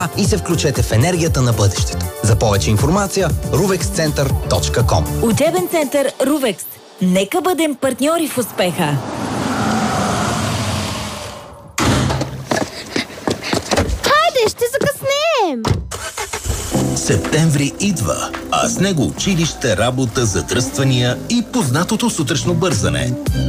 и се включете в енергията на бъдещето. За повече информация ruvexcenter.com. Учебен център Рувекс. Нека бъдем партньори в успеха. Хайде, ще закъснеем! Септември идва, а с него училище, работа, задръствания и познатото сутрешно бързане.